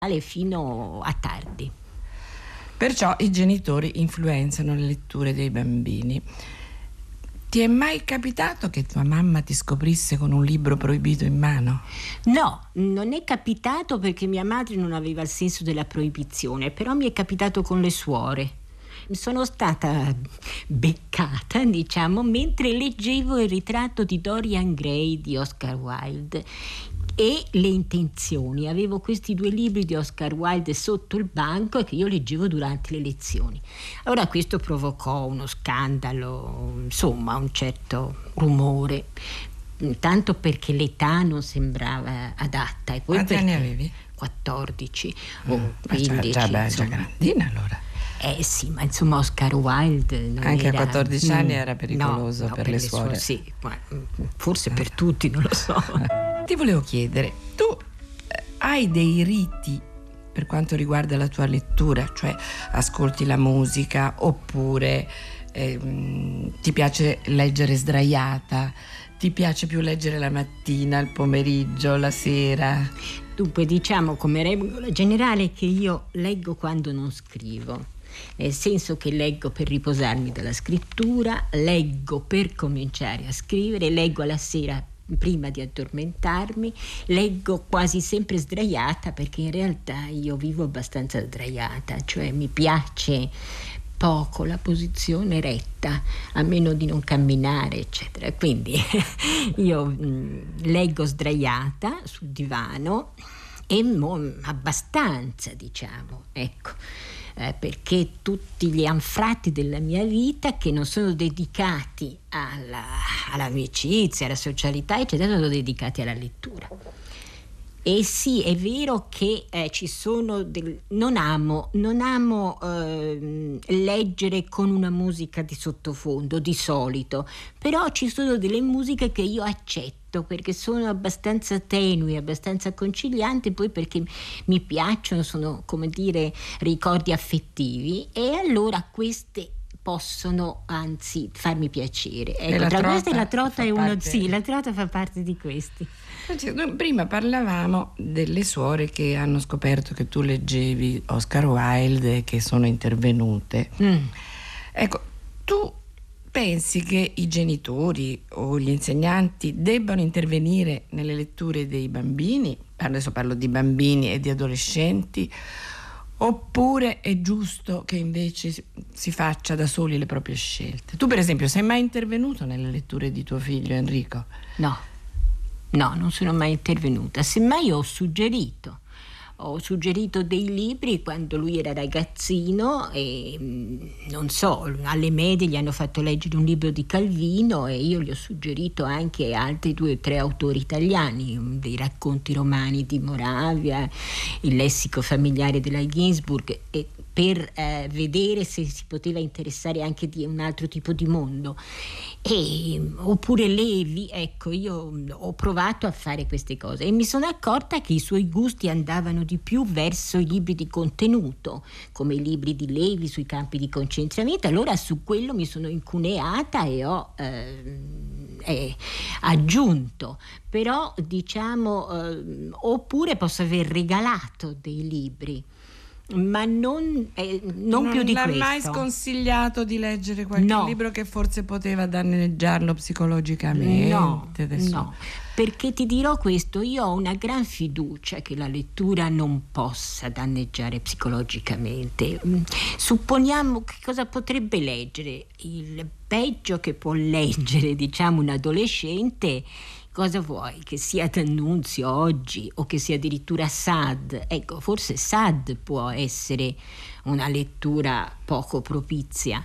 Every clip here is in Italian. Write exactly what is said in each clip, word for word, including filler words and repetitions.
fino a tardi. Perciò i genitori influenzano le letture dei bambini. Ti è mai capitato che tua mamma ti scoprisse con un libro proibito in mano? No, non è capitato perché mia madre non aveva il senso della proibizione, però mi è capitato con le suore. Sono stata beccata, diciamo, mentre leggevo il ritratto di Dorian Gray di Oscar Wilde e Le intenzioni. Avevo questi due libri di Oscar Wilde sotto il banco e che io leggevo durante le lezioni. Allora questo provocò uno scandalo, insomma, un certo rumore, intanto perché l'età non sembrava adatta e poi quanti perché... anni avevi? quattordici mm, o quindici, già, già, già grandina allora. Eh sì, ma insomma Oscar Wilde non anche era... a quattordici anni mm, era pericoloso no, no, per, per le le suore. Sì, ma forse per tutti, non lo so. Ti volevo chiedere, tu eh, hai dei riti per quanto riguarda la tua lettura? Cioè ascolti la musica oppure eh, ti piace leggere sdraiata? Ti piace più leggere la mattina, il pomeriggio, la sera? Dunque diciamo come regola generale che io leggo quando non scrivo. Nel senso che leggo per riposarmi dalla scrittura, leggo per cominciare a scrivere, leggo alla sera prima di addormentarmi, leggo quasi sempre sdraiata perché in realtà io vivo abbastanza sdraiata, cioè mi piace poco la posizione retta, a meno di non camminare, eccetera. Quindi io mh, leggo sdraiata sul divano e mo, abbastanza, diciamo, ecco. Eh, perché tutti gli anfratti della mia vita che non sono dedicati alla, all'amicizia, alla socialità, eccetera, sono dedicati alla lettura. E sì, è vero che eh, ci sono del... non amo, non amo eh, leggere con una musica di sottofondo di solito, però ci sono delle musiche che io accetto perché sono abbastanza tenui, abbastanza concilianti, poi perché mi piacciono, sono come dire ricordi affettivi e allora queste possono anzi farmi piacere. Ecco, tra queste la trota è uno parte... sì, la trota fa parte di questi. Prima parlavamo delle suore che hanno scoperto che tu leggevi Oscar Wilde e che sono intervenute. Mm. Ecco, tu pensi che i genitori o gli insegnanti debbano intervenire nelle letture dei bambini? Adesso parlo di bambini e di adolescenti. Oppure è giusto che invece si faccia da soli le proprie scelte? Tu per esempio sei mai intervenuto nelle letture di tuo figlio Enrico? No, no, non sono mai intervenuta. Semmai ho suggerito. Ho suggerito dei libri quando lui era ragazzino e non so, alle medie gli hanno fatto leggere un libro di Calvino e io gli ho suggerito anche altri due o tre autori italiani, dei racconti romani di Moravia, il lessico familiare della Ginsburg, e per eh, vedere se si poteva interessare anche di un altro tipo di mondo. E, oppure Levi, ecco, io ho provato a fare queste cose e mi sono accorta che i suoi gusti andavano di più verso i libri di contenuto, come i libri di Levi sui campi di concentramento. Allora su quello mi sono incuneata e ho eh, eh, aggiunto, però diciamo eh, oppure posso aver regalato dei libri, ma non, eh, non, non più di questo. Non l'ha mai sconsigliato di leggere qualche no. libro che forse poteva danneggiarlo psicologicamente? No, Adesso. no, perché ti dirò questo, io ho una gran fiducia che la lettura non possa danneggiare psicologicamente. Supponiamo che cosa potrebbe leggere? Il peggio che può leggere, diciamo, un adolescente. Cosa vuoi? Che sia D'Annunzio oggi o che sia addirittura Sade? Ecco, forse Sade può essere una lettura poco propizia,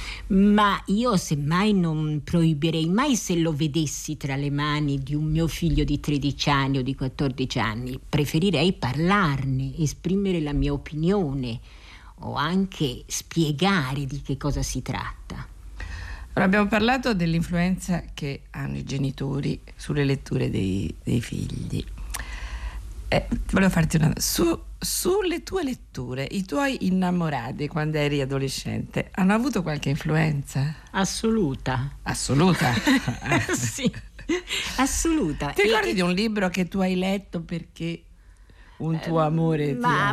ma io semmai non proibirei mai, se lo vedessi tra le mani di un mio figlio di tredici anni o di quattordici anni, preferirei parlarne, esprimere la mia opinione o anche spiegare di che cosa si tratta. Allora, abbiamo parlato dell'influenza che hanno i genitori sulle letture dei, dei figli. Eh, volevo farti una su, sulle tue letture, i tuoi innamorati quando eri adolescente hanno avuto qualche influenza? Assoluta. Assoluta? Sì, assoluta. Ti ricordi e... di un libro che tu hai letto perché un tuo amore ma